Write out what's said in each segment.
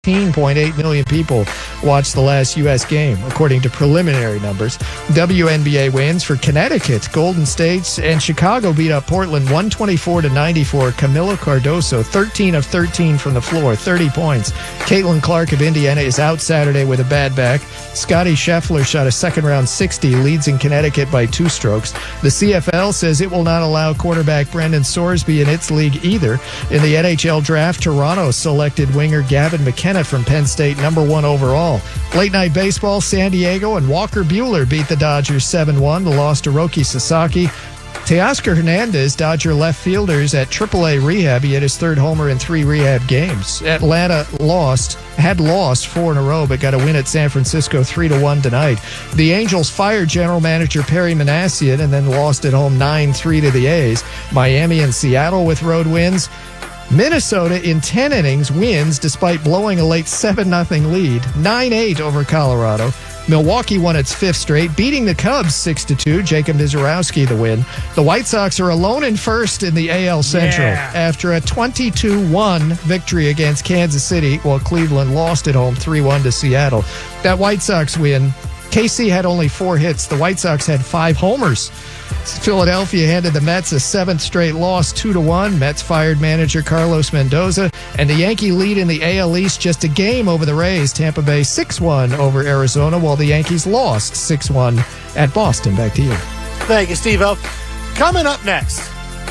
15.8 million people watched the last U.S. game, according to preliminary numbers. WNBA wins for Connecticut. Golden State and Chicago beat up Portland 124-94. Camila Cardoso, 13 of 13 from the floor, 30 points. Caitlin Clark of Indiana is out Saturday with a bad back. Scottie Scheffler shot a second-round 60, leads in Connecticut by 2 strokes. The CFL says it will not allow quarterback Brendan Sorsby in its league either. In the NHL draft, Toronto selected winger Gavin McKenna from Penn State, number 1 overall. Late night baseball, San Diego and Walker Buehler beat the Dodgers 7-1. The loss to Roki Sasaki. Teoscar Hernandez, Dodger left fielders at AAA rehab. He had his 3rd homer in 3 rehab games. Atlanta had lost 4 in a row, but got a win at San Francisco 3-1 tonight. The Angels fired general manager Perry Manassian and then lost at home 9-3 to the A's. Miami and Seattle with road wins. Minnesota in 10 innings wins despite blowing a late 7-0 lead, 9-8 over Colorado. Milwaukee won its 5th straight, beating the Cubs 6-2. Jacob Misiorowski the win. The White Sox are alone in first in the AL Central after a 22-1 victory against Kansas City, while Cleveland lost at home 3-1 to Seattle. That White Sox win, KC had only 4 hits. The White Sox had 5 homers. Philadelphia handed the Mets a 7th straight loss, 2-1. Mets fired manager Carlos Mendoza, and the Yankee lead in the AL East just a game over the Rays. Tampa Bay 6-1 over Arizona, while the Yankees lost 6-1 at Boston. Back to you. Thank you, Steve-O. Coming up next,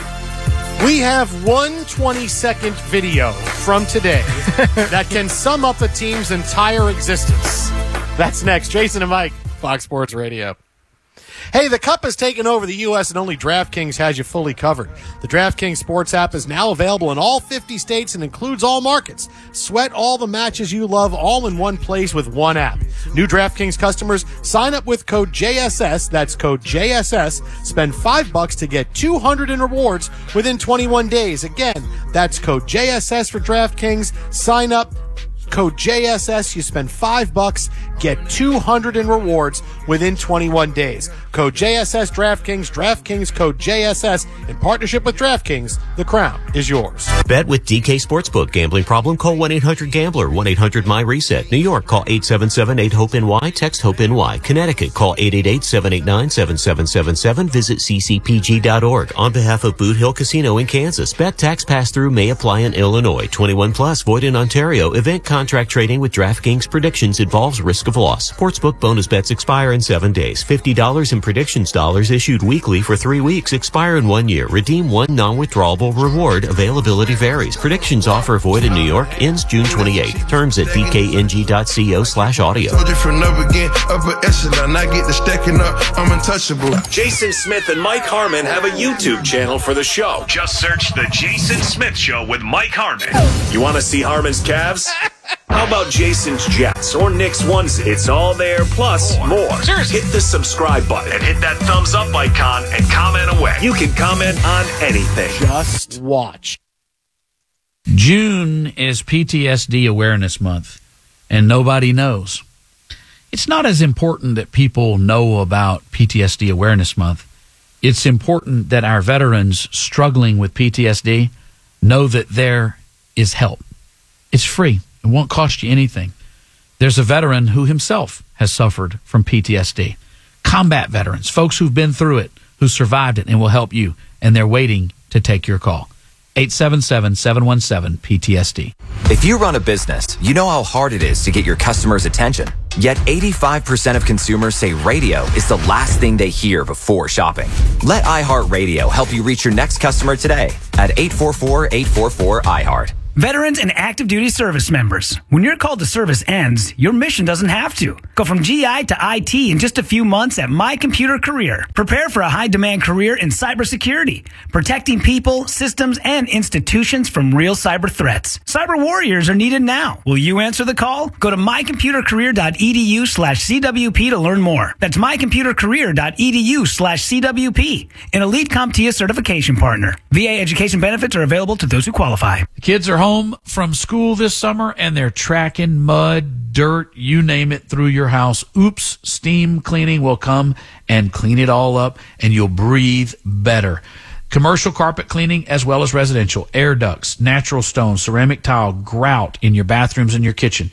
we have one 20-second video from today that can sum up a team's entire existence. That's next. Jason and Mike, Fox Sports Radio. Hey, the Cup has taken over the U.S. and only DraftKings has you fully covered. The DraftKings Sports app is now available in all 50 states and includes all markets. Sweat all the matches you love all in one place with one app. New DraftKings customers sign up with code JSS. That's code JSS. Spend $5 to get $200 in rewards within 21 days. Again, that's code JSS for DraftKings. Sign up. Code JSS, you spend $5, get $200 in rewards within 21 days. Code JSS DraftKings, DraftKings code JSS. In partnership with DraftKings, the crown is yours. Bet with DK Sportsbook. Gambling problem? Call 1-800-GAMBLER. 1-800-MY-RESET. New York, call 877-8-HOPE-NY. Text HOPE-NY. Connecticut, call 888-789-7777. Visit ccpg.org. On behalf of Boot Hill Casino in Kansas, bet tax pass-through may apply in Illinois. 21 plus, void in Ontario. Event contract trading with DraftKings predictions involves risk of loss. Sportsbook bonus bets expire in 7 days. $50 in predictions dollars issued weekly for 3 weeks. Expire in 1 year. Redeem one non-withdrawable reward. Availability varies. Predictions offer void in New York. Ends June 28. Terms at dkng.co/audio. Different up again, upper echelon. I get the stacking up. I'm untouchable. Jason Smith and Mike Harmon have a YouTube channel for the show. Just search The Jason Smith Show with Mike Harmon. You want to see Harmon's calves? How about Jason's Jets or Nick's onesie? It's all there, plus more. Hit the subscribe button and hit that thumbs up icon and comment away. You can comment on anything. Just watch. June is PTSD Awareness Month, and nobody knows. It's not as important that people know about PTSD Awareness Month. It's important that our veterans struggling with PTSD know that there is help. It's free. It won't cost you anything. There's a veteran who himself has suffered from PTSD. Combat veterans, folks who've been through it, who survived it, and will help you. And they're waiting to take your call. 877-717-PTSD. If you run a business, you know how hard it is to get your customers' attention. Yet 85% of consumers say radio is the last thing they hear before shopping. Let iHeartRadio help you reach your next customer today at 844-844-iHeart. Veterans and active duty service members, when your call to service ends, your mission doesn't have to. Go from GI to IT in just a few months at My Computer Career. Prepare for a high-demand career in cybersecurity, protecting people, systems, and institutions from real cyber threats. Cyber warriors are needed now. Will you answer the call? Go to mycomputercareer.edu/CWP to learn more. That's mycomputercareer.edu/CWP, an Elite CompTIA certification partner. VA education benefits are available to those who qualify. The kids are home from school this summer, and they're tracking mud, dirt, you name it, through your house. Oops, Steam Cleaning will come and clean it all up, and you'll breathe better. Commercial carpet cleaning as well as residential. Air ducts, natural stone, ceramic tile, grout in your bathrooms and your kitchen.